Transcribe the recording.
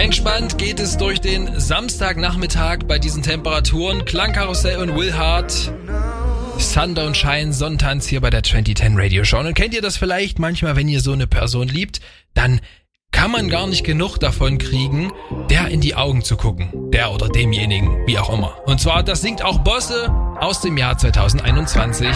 Entspannt geht es durch den Samstagnachmittag bei diesen Temperaturen. Klangkarussell und Will Hart. Sun Don't Shine, Sonnentanz hier bei der 2010 Radio Show. Und kennt ihr das vielleicht manchmal, wenn ihr so eine Person liebt, dann kann man gar nicht genug davon kriegen, der in die Augen zu gucken. Der oder demjenigen, wie auch immer. Und zwar, das singt auch Bosse aus dem Jahr 2021.